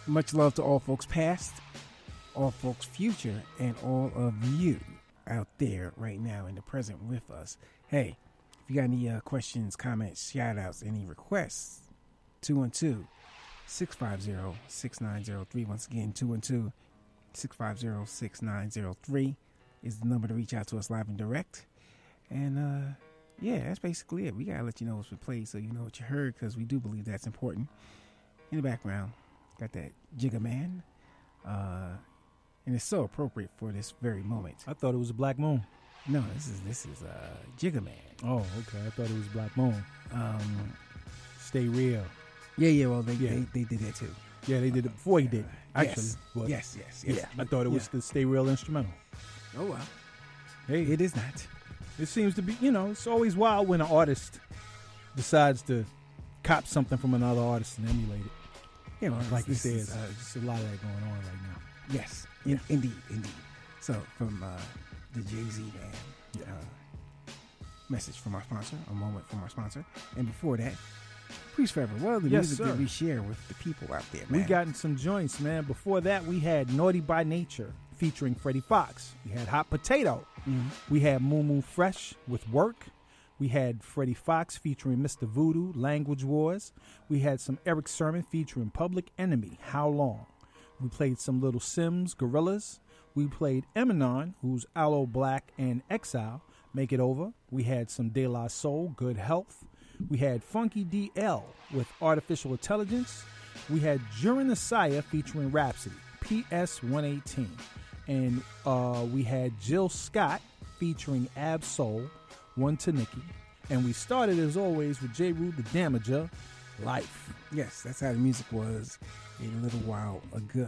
Much love to all folks past, all folks future, and all of you out there right now in the present with us. Hey, if you got any questions, comments, shout outs, any requests, 212-650-6903. Once again, 212-650-6903 is the number to reach out to us live and direct. And yeah, that's basically it. We got to let you know what's been played so you know what you heard, because we do believe that's important. In the background, got that Jigga Man. And it's so appropriate for this very moment. I thought it was a Black Moon. No, this is Jigga Man. Oh, okay. I thought it was Black Moon. Stay Real. Yeah. Well, they did that too. Yeah, they did it before he did. Actually, yes. Yeah, I thought it was the Stay Real instrumental. Oh well, hey, it is not. It seems to be. It's always wild when an artist decides to cop something from another artist and emulate it. Yeah, well, like you said, just a lot of that going on right now. Yes, indeed. So from the Jay-Z band, message from our sponsor, a moment from our sponsor, and before that, Priest Forever. What other music that we share with the people out there, man? We gotten some joints, man. Before that, we had Naughty by Nature featuring Freddie Fox. We had Hot Potato. Mm-hmm. We had Moo Moo Fresh with Work. We had Freddie Fox featuring Mr. Voodoo, Language Wars. We had some Eric Sermon featuring Public Enemy, How Long. We played some Little Sims, Gorillas. We played Eminem, who's Aloe Black and Exile, Make It Over. We had some De La Soul, Good Health. We had Funky DL with Artificial Intelligence. We had During the Sire featuring Rhapsody, PS 118. And we had Jill Scott featuring Ab Soul, One to Nikki. And we started, as always, with J. Root the Damager, Life. Yes, that's how the music was a little while ago.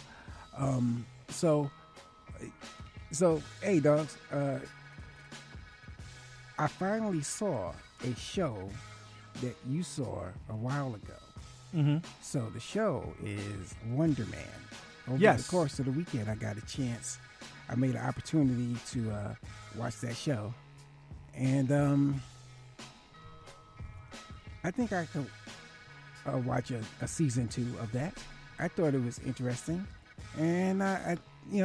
So, hey, dogs, I finally saw a show that you saw a while ago. Mm-hmm. So the show is Wonder Man. Over the course of the weekend, I got a chance. I made an opportunity to watch that show. And I think I could watch a season 2 of that. I thought it was interesting. And I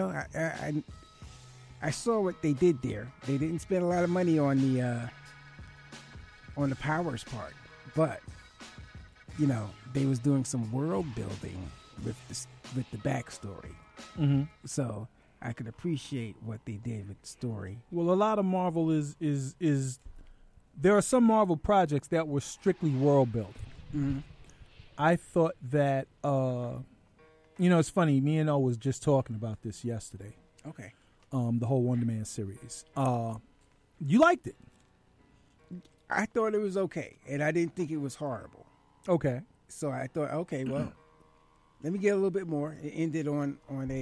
saw what they did there. They didn't spend a lot of money on the Powers part, but they was doing some world building with the backstory. Mm-hmm. So I could appreciate what they did with the story. Well, a lot of Marvel is there are some Marvel projects that were strictly world building. Mm-hmm. I thought that it's funny. Me and O was just talking about this yesterday. Okay. The whole Wonder Man series. You liked it? I thought it was okay, and I didn't think it was horrible. Okay. So I thought, okay, well, let me get a little bit more. It ended on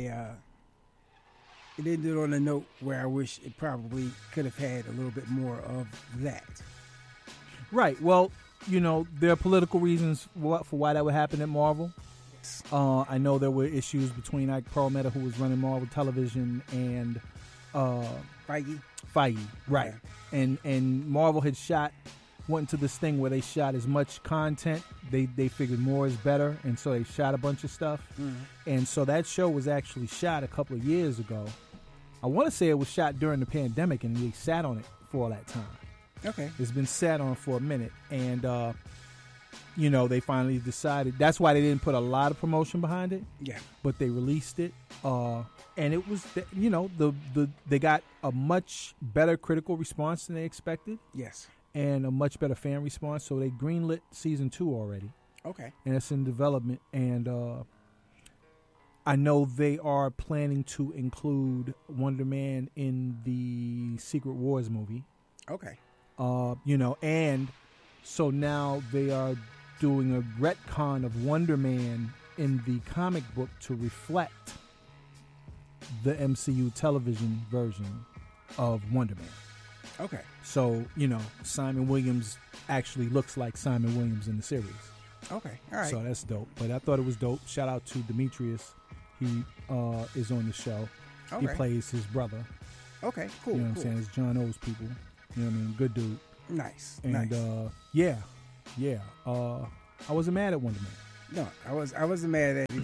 a note where I wish it probably could have had a little bit more of that. Right. Well, there are political reasons for why that would happen at Marvel. Yes. I know there were issues between Ike Perlmutter, who was running Marvel Television, and Feige, right? Yeah. And Marvel had went to this thing where they shot as much content. They figured more is better, and so they shot a bunch of stuff. Mm-hmm. And so that show was actually shot a couple of years ago. I want to say it was shot during the pandemic, and they sat on it for all that time. Okay. It's been sat on for a minute, and they finally decided. That's why they didn't put a lot of promotion behind it. Yeah. But they released it, and it was they got a much better critical response than they expected. Yes. And a much better fan response. So they greenlit season 2 already. Okay. And it's in development, and I know they are planning to include Wonder Man in the Secret Wars movie. Okay. And so now they are doing a retcon of Wonder Man in the comic book to reflect the MCU television version of Wonder Man. Okay. So, Simon Williams actually looks like Simon Williams in the series. Okay. All right. So that's dope. But I thought it was dope. Shout out to Demetrius. He is on the show. Okay. He plays his brother. Okay. Cool. You know what I'm saying? It's John O's people. You know what I mean? Good dude. Nice. And nice. I wasn't mad at Wonder Man. No, I wasn't mad at it either.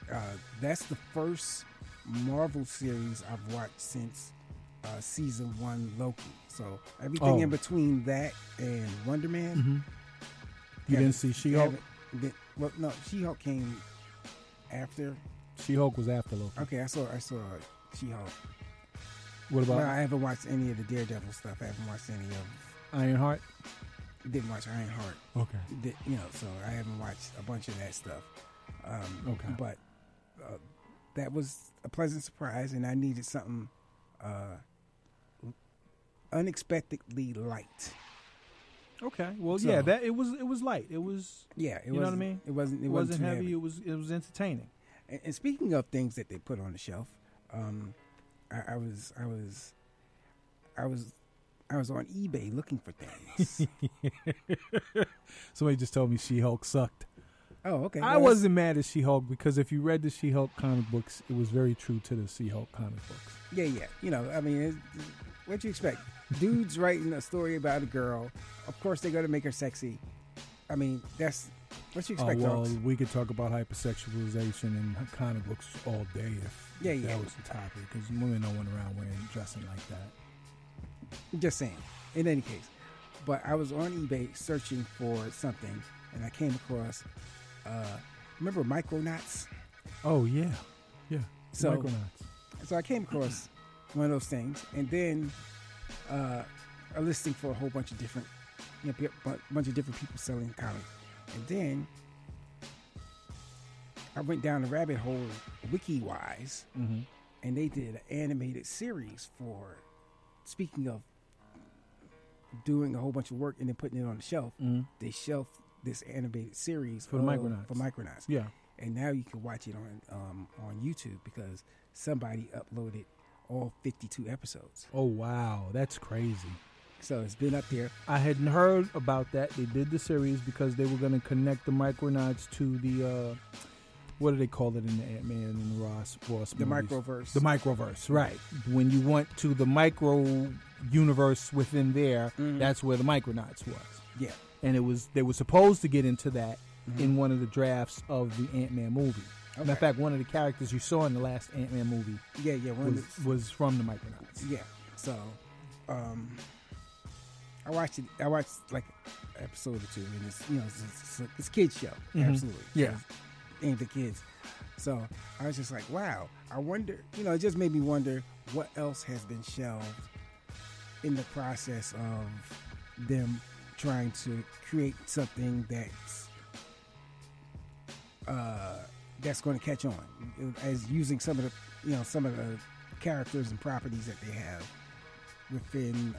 That's the first Marvel series I've watched since season 1 Loki. So everything in between that and Wonder Man. Mm-hmm. You didn't see She-Hulk? Well, no, She-Hulk came after. She-Hulk was after Loki. Okay, I saw She-Hulk. What about? Well, I haven't watched any of the Daredevil stuff. I haven't watched any of Ironheart? Didn't watch Ironheart. Okay. So I haven't watched a bunch of that stuff. Okay. But that was a pleasant surprise, and I needed something unexpectedly light. Okay. Well, So- yeah, that it was light. It was. Yeah, You know what I mean? It wasn't wasn't too heavy. It was entertaining. And speaking of things that they put on the shelf, I was on eBay looking for things. Somebody just told me She-Hulk sucked. Oh, okay. I wasn't mad at She-Hulk because if you read the She-Hulk comic books, it was very true to the She-Hulk comic books. Yeah. I mean, what you expect? Dudes writing a story about a girl. Of course, they're gonna make her sexy. I mean, that's what you expect. Well, folks. we could talk about hypersexualization in comic books all day if Yeah. that was the topic, because women don't want around dressing like that. Just saying. In any case, but I was on eBay searching for something, and I came across. Remember Micronauts? Oh yeah. So- Micronauts. So I came across one of those things, and then a listing for a whole bunch of different, bunch of different people selling comics, and then I went down the rabbit hole wiki-wise, Mm-hmm. and they did an animated series for. Speaking of doing a whole bunch of work and then putting it on the shelf, Mm-hmm. they shelved this animated series For Micronauts. For Micronauts. Yeah. And now you can watch it on YouTube because somebody uploaded all 52 episodes. Oh wow, that's crazy. So it's been up there. I hadn't heard about that. They did the series because they were going to connect the Micronauts to the what do they call it in the Ant-Man and the Ross The movies? Microverse. The Microverse, right. When you went to the micro universe within there, Mhm. that's where the Micronauts was. Yeah. And they were supposed to get into that Mhm. in one of the drafts of the Ant-Man movie. Matter of Okay. fact, one of the characters you saw in the last Ant-Man movie Yeah. was from the Micronauts. Yeah. So I watched like an episode or two, and it's a kids show. Mhm. Absolutely. Yeah. It's aimed at kids. So I was just like, wow. I wonder. It just made me wonder what else has been shelved in the process of them trying to create something that's going to catch on, as using some of the characters and properties that they have within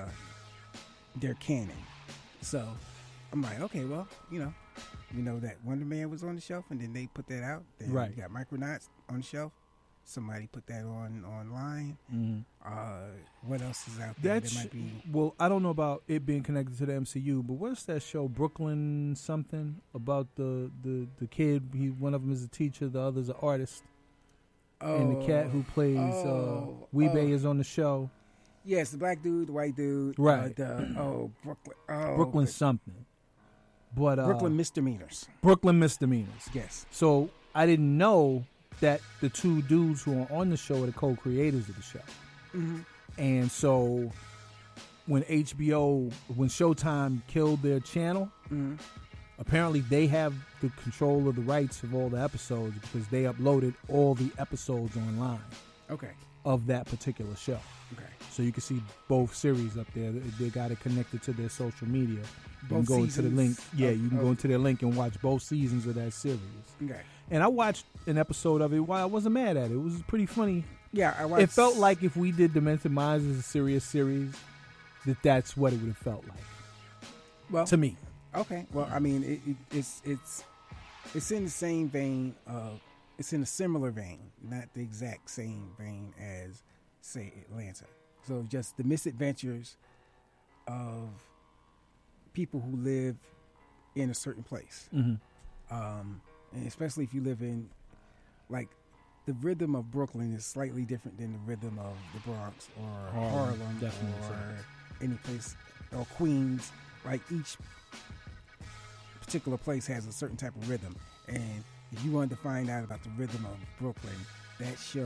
their canon. So I'm like, okay, well, we know that Wonder Man was on the shelf, and then they put that out. Then Right. you got Micronauts on the shelf. Somebody put that online. Mm-hmm. What else is out there? That's There might be. well, I don't know about it being connected to the MCU, but what's that show, Brooklyn something, about the kid? One of them is a teacher, the other's an artist, and the cat who plays Weebay is on the show. Yes, the black dude, the white dude, Right. Brooklyn. Oh, Brooklyn something, but Brooklyn misdemeanors. Brooklyn misdemeanors. Yes. So I didn't know that the two dudes who are on the show are the co-creators of the show. Mm-hmm. And so when Showtime killed their channel, Mm-hmm. apparently they have the control of the rights of all the episodes because they uploaded all the episodes online Okay. of that particular show. Okay. So you can see both series up there. They got it connected to their social media. You can Both go into the seasons link. Yeah, of- you can go of- into their link and watch both seasons of that series. Okay. And I watched an episode of it. While I wasn't mad at it. It was pretty funny. Yeah, I watched. It felt like if we did Demented Minds as a serious series, that's what it would have felt like to me. Okay. Well, I mean, it's in the same vein of. It's in a similar vein, not the exact same vein as, say, Atlanta. So just the misadventures of people who live in a certain place. Mm-hmm. And especially if you live in, like, the rhythm of Brooklyn is slightly different than the rhythm of the Bronx or Harlem definitely or so. any place, or Queens. Like, each particular place has a certain type of rhythm. And if you wanted to find out about the rhythm of Brooklyn, that show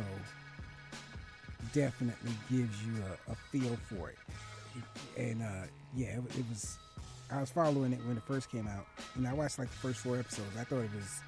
definitely gives you a feel for it. And yeah, it was. I was following it when it first came out, and I watched like the first 4 episodes. I thought it was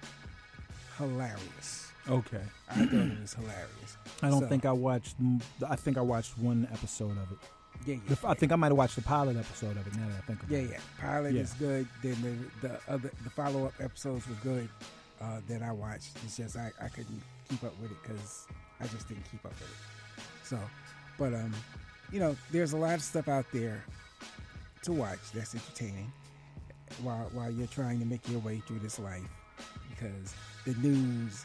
hilarious. Okay. I thought it was hilarious. I don't think I watched. I think I watched one episode of it. Yeah, I think I might have watched the pilot episode of it. Now that I think about it. Yeah. Pilot is good. Then the follow-up episodes were good that I watched. It's just I couldn't keep up with it because I just didn't keep up with it. So, but there's a lot of stuff out there to watch that's entertaining while you're trying to make your way through this life, because the news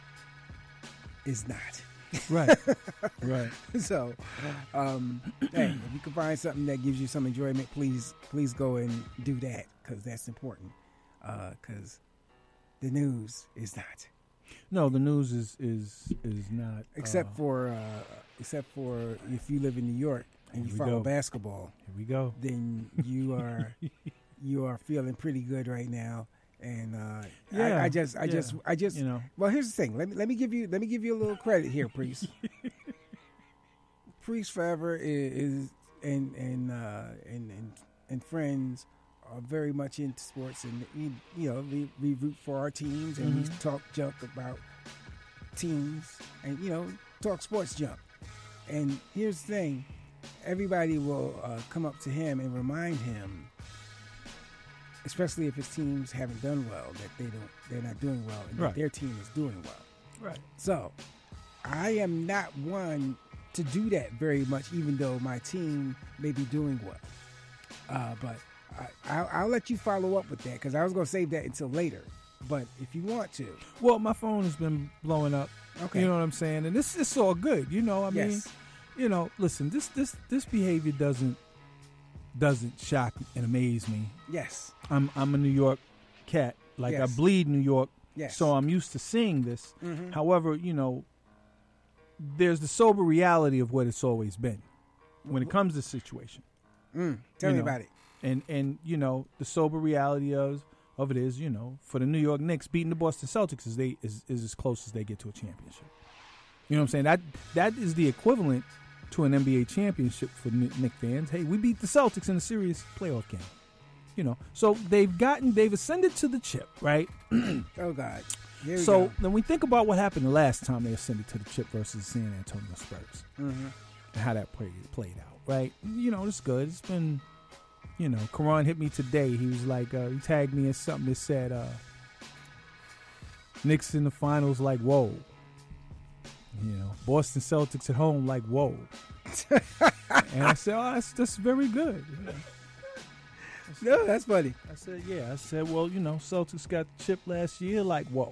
is not. Right. Right. So, hey, if you can find something that gives you some enjoyment, please go and do that, because that's important. Because the news is not. No, the news is not. Except for if you live in New York and you follow basketball. Here we go. Then you are feeling pretty good right now. And I just well, here's the thing. Let me give you a little credit here, Priest. Priest Forever is and friends are very much into sports, and we root for our teams, and we talk junk about teams, and talk sports junk. And here's the thing: everybody will come up to him and remind him, especially if his teams haven't done well, that they're not doing well, and that their team is doing well. Right. So, I am not one to do that very much, even though my team may be doing well. But I'll let you follow up with that, because I was going to save that until later. But if you want to. Well, my phone has been blowing up. Okay. You know what I'm saying? And this is all good. I mean, listen, this behavior doesn't shock and amaze me. Yes. I'm a New York cat. Like, yes. I bleed New York. Yes. So I'm used to seeing this. Mm-hmm. However, there's the sober reality of what it's always been when it comes to this situation. Tell me about it. And the sober reality of it is, for the New York Knicks, beating the Boston Celtics is as close as they get to a championship. You know what I'm saying? That is the equivalent to an NBA championship for Knicks fans. Hey, we beat the Celtics in a serious playoff game. So they've ascended to the chip, right? Oh God. Here we so go. then we think about what happened the last time they ascended to the chip versus San Antonio Spurs. Mm-hmm. And how that played out, right? It's good. It's been, Karan hit me today. He was like, he tagged me in something that said, Knicks in the finals, like, whoa. Boston Celtics at home, like, whoa. And I said, oh, that's very good. No, that's funny. I said, yeah. I said, well, Celtics got the chip last year, like, whoa.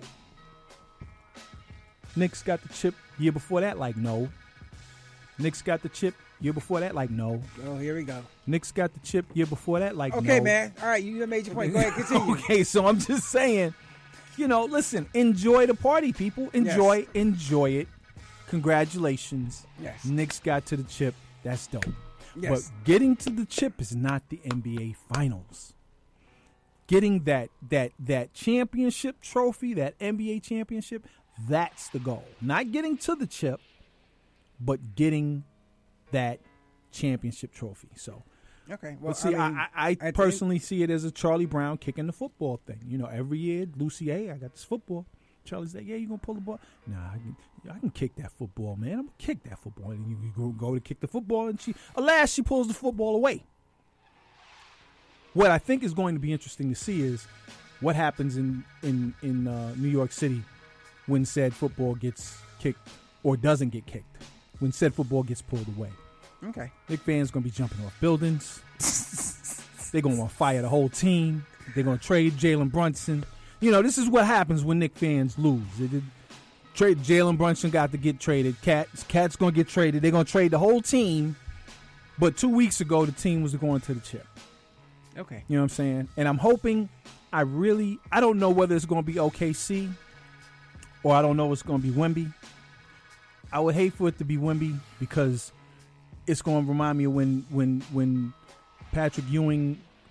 Knicks got the chip year before that, like, no. Knicks got the chip year before that, like, no. Oh, here we go. Knicks got the chip year before that, like, okay, no. man. All right, you made your point. Go ahead, continue. Okay, so I'm just saying, listen, enjoy the party, people. Enjoy it. Congratulations. Yes. Knicks got to the chip. That's dope. Yes. But getting to the chip is not the NBA Finals. Getting that championship trophy, that NBA championship, that's the goal. Not getting to the chip, but getting that championship trophy. So, okay. Well, but see, I personally see it as a Charlie Brown kicking the football thing. Every year, Lucy, hey, I got this football. Charlie's like, yeah, you gonna pull the ball? Nah, I can kick that football, man. I'm gonna kick that football. And you go to kick the football, and she pulls the football away. What I think is going to be interesting to see is what happens in New York City when said football gets kicked or doesn't get kicked, when said football gets pulled away. Okay. Knicks fans going to be jumping off buildings. They're going to want to fire the whole team. They're going to trade Jalen Brunson. This is what happens when Knicks fans lose. Trade Jalen Brunson got to get traded. Cat's going to get traded. They're going to trade the whole team. But 2 weeks ago, the team was going to the chip. Okay. You know what I'm saying? And I'm hoping, I don't know whether it's going to be OKC or I don't know it's going to be Wemby. I would hate for it to be Wemby because it's going to remind me of when Patrick Ewing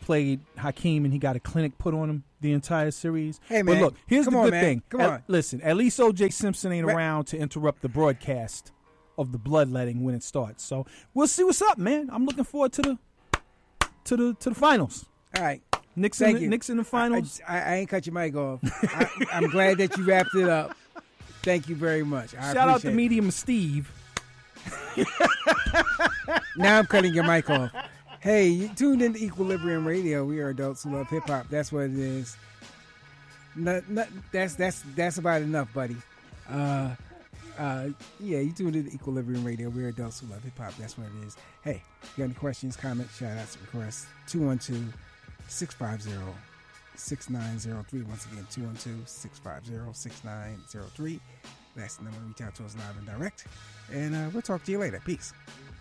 played Hakeem and he got a clinic put on him the entire series. Hey, man. But look, here's Come the on, good man. thing. Come on. Listen, at least O.J. Simpson ain't Right. around to interrupt the broadcast of the bloodletting when it starts. So we'll see what's up, man. I'm looking forward to the finals. All right. Knicks Thank in you. the finals. I ain't cut your mic off. I'm glad that you wrapped it up. Thank you very much. I Shout out to appreciate it. Medium Steve. Now I'm cutting your mic off. Hey, you tuned into Equilibrium Radio. We are adults who love hip hop. That's what it is. That's about enough, buddy. Yeah, you tuned into Equilibrium Radio. We're adults who love hip hop. That's what it is. Hey, if you got any questions, comments, shout outs, requests, 212-650-6903. Once again, 212-650-6903. That's the number to reach out to us live and direct. And we'll talk to you later. Peace.